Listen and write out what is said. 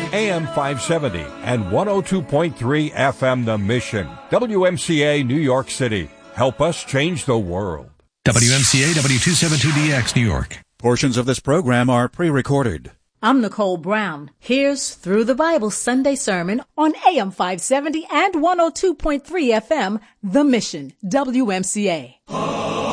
AM 570 and 102.3 FM The Mission. WMCA New York City. Help us change the world. WMCA W272DX New York. Portions of this program are pre-recorded. I'm Nicole Brown. Here's Through the Bible Sunday Sermon on AM 570 and 102.3 FM, The Mission, WMCA.